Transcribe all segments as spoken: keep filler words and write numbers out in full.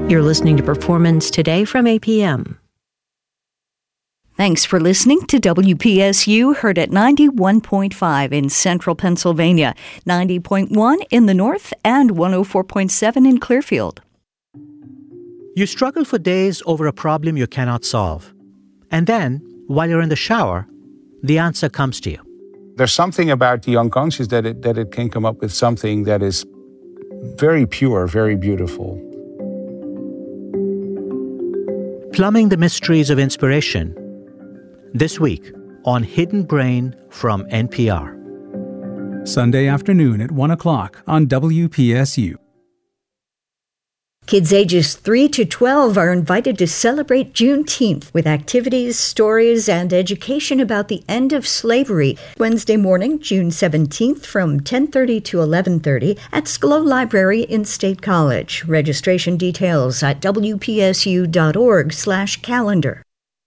You're listening to Performance Today from A P M. Thanks for listening to W P S U, heard at ninety-one point five in central Pennsylvania, ninety point one in the north, and one oh four point seven in Clearfield. You struggle for days over a problem you cannot solve. And then, while you're in the shower, the answer comes to you. There's something about the unconscious that it, that it can come up with something that is very pure, very beautiful. Plumbing the mysteries of inspiration. This week on Hidden Brain from N P R. Sunday afternoon at one o'clock on W P S U. Kids ages three to twelve are invited to celebrate Juneteenth with activities, stories, and education about the end of slavery. Wednesday morning, June seventeenth, from ten thirty to eleven thirty at SCLO Library in State College. Registration details at w p s u dot org slash calendar.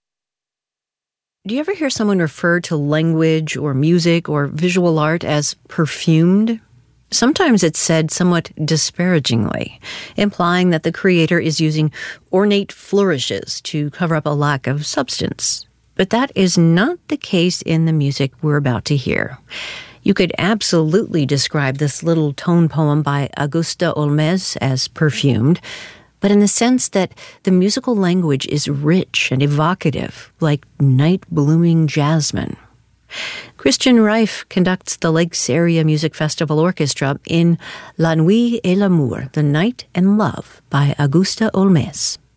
Do you ever hear someone refer to language or music or visual art as perfumed? Sometimes it's said somewhat disparagingly, implying that the creator is using ornate flourishes to cover up a lack of substance. But that is not the case in the music we're about to hear. You could absolutely describe this little tone poem by Augusta Olmez as perfumed, but in the sense that the musical language is rich and evocative, like night-blooming jasmine. Christian Reif conducts the Lakes Area Music Festival Orchestra in La Nuit et l'Amour, The Night and Love by Augusta Olmez.